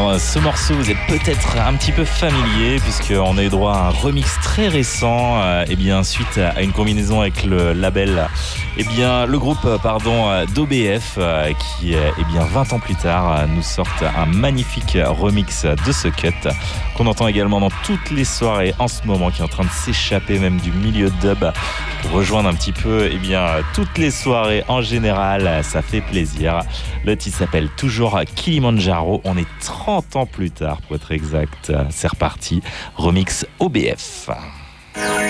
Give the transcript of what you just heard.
Maintenant, ce morceau, vous êtes peut-être un petit peu familier puisqu'on a eu droit à un remix très récent, suite à une combinaison avec le label, le groupe d'OBF qui, 20 ans plus tard, nous sortent un magnifique remix de ce cut qu'on entend également dans toutes les soirées en ce moment, qui est en train de s'échapper même du milieu dub pour rejoindre un petit peu toutes les soirées en général. Ça fait plaisir. Le titre s'appelle toujours Kilimanjaro. On est 30 ans plus tard pour être exact. C'est reparti. Remix OBF.